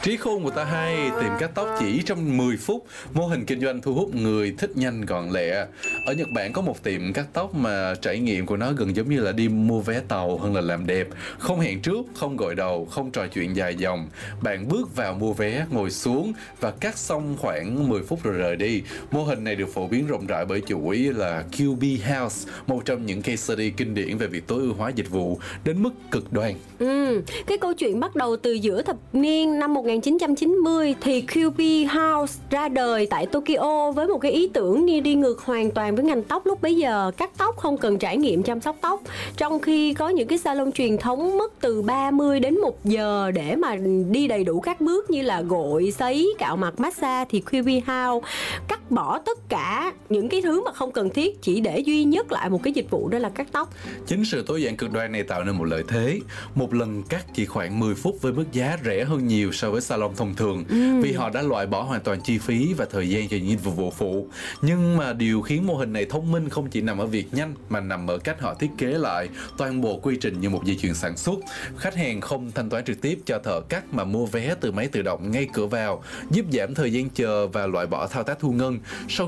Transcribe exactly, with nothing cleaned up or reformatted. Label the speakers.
Speaker 1: Trí khôn của ta hay, tìm cắt tóc chỉ trong mười phút, mô hình kinh doanh thu hút người thích nhanh gọn lẹ. Ở Nhật Bản có một tiệm cắt tóc mà trải nghiệm của nó gần giống như là đi mua vé tàu hơn là làm đẹp. Không hẹn trước, không gội đầu, không trò chuyện dài dòng. Bạn bước vào mua vé, ngồi xuống và cắt xong khoảng mười phút rồi rời đi. Mô hình này được phổ biến rộng rãi bởi chuỗi là Q B House, một trong những case study kinh điển về việc tối ưu hóa dịch vụ đến mức cực đoan.
Speaker 2: Ừ, cái câu chuyện bắt đầu từ giữa thập niên năm một nghìn chín trăm chín mươi thì Q B House ra đời tại Tokyo với một cái ý tưởng như đi ngược hoàn toàn với ngành tóc lúc bấy giờ. Cắt tóc không cần trải nghiệm chăm sóc tóc, trong khi có những cái salon truyền thống mất từ ba mươi đến một giờ để mà đi đầy đủ các bước như là gội, sấy, cạo mặt, massage, thì Q B House cắt bỏ tất cả những cái thứ mà không cần thiết chỉ để duy nhất lại một cái dịch vụ, đó là cắt tóc.
Speaker 1: Chính sự tối giản cực đoan này tạo nên một lợi thế. Một lần cắt chỉ khoảng mười phút với mức giá rẻ hơn nhiều so với salon thông thường, ừ. vì họ đã loại bỏ hoàn toàn chi phí và thời gian cho những dịch vụ phụ. Nhưng mà điều khiến mô hình này thông minh không chỉ nằm ở việc nhanh mà nằm ở cách họ thiết kế lại toàn bộ quy trình như một dây chuyền sản xuất. Khách hàng không thanh toán trực tiếp cho thợ cắt mà mua vé từ máy tự động ngay cửa vào, giúp giảm thời gian chờ và loại bỏ thao tác thu ngân. Sau